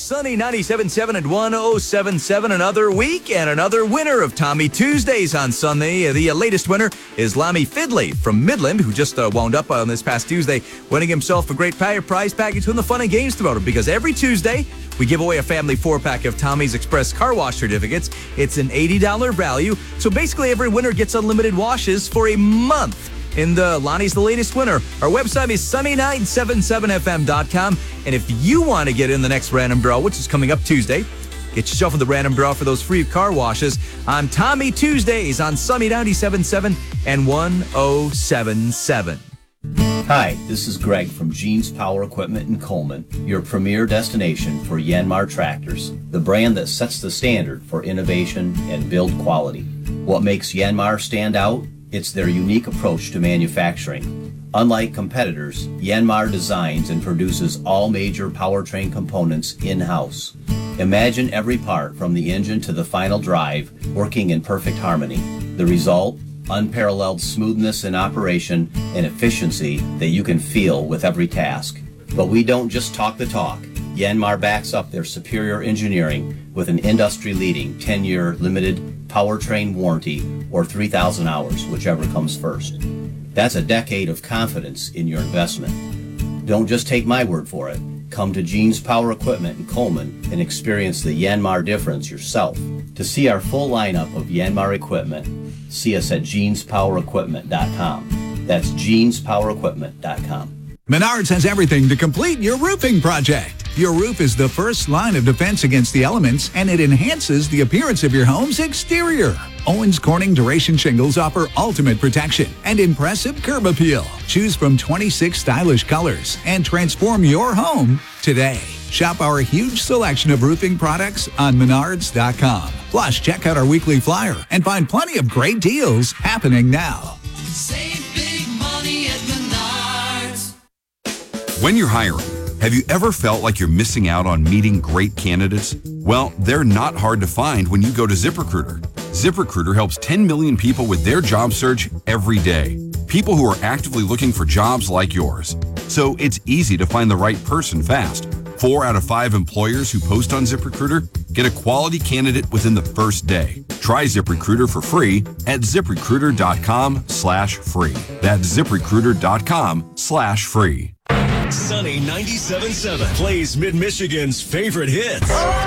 Sunny 97.7 and 107.7. Another week and another winner of Tommy Tuesdays on Sunday. The latest winner is Lamy Fidley from Midland, who just wound up on this past Tuesday, winning himself a great prize package from the Fun and Games promoter. Because every Tuesday, we give away a family 4-pack of Tommy's Express car wash certificates. It's an $80 value. So basically, every winner gets unlimited washes for a month. And Lonnie's the latest winner. Our website is sunny977fm.com. And if you want to get in the next random draw, which is coming up Tuesday, get yourself in the random draw for those free car washes on Tommy Tuesdays on Sunny 97.7 and 107.7. Hi, this is Greg from Gene's Power Equipment in Coleman, your premier destination for Yanmar tractors, the brand that sets the standard for innovation and build quality. What makes Yanmar stand out? It's their unique approach to manufacturing. Unlike competitors, Yanmar designs and produces all major powertrain components in-house. Imagine every part from the engine to the final drive working in perfect harmony. The result? Unparalleled smoothness in operation and efficiency that you can feel with every task. But we don't just talk the talk. Yanmar backs up their superior engineering with an industry-leading 10-year limited powertrain warranty or 3,000 hours, whichever comes first. That's a decade of confidence in your investment. Don't just take my word for it. Come to Gene's Power Equipment in Coleman and experience the Yanmar difference yourself. To see our full lineup of Yanmar equipment, see us at jeanspowerequipment.com. That's jeanspowerequipment.com. Menards has everything to complete your roofing project. Your roof is the first line of defense against the elements, and it enhances the appearance of your home's exterior. Owens Corning Duration Shingles offer ultimate protection and impressive curb appeal. Choose from 26 stylish colors and transform your home today. Shop our huge selection of roofing products on Menards.com. Plus, check out our weekly flyer and find plenty of great deals happening now. Save big money at Menards. When you're hiring, have you ever felt like you're missing out on meeting great candidates? Well, they're not hard to find when you go to ZipRecruiter. ZipRecruiter helps 10 million people with their job search every day. People who are actively looking for jobs like yours. So it's easy to find the right person fast. 4 out of 5 employers who post on ZipRecruiter get a quality candidate within the first day. Try ZipRecruiter for free at ZipRecruiter.com/free. That's ZipRecruiter.com/free. Sunny 97.7 plays Mid-Michigan's favorite hits.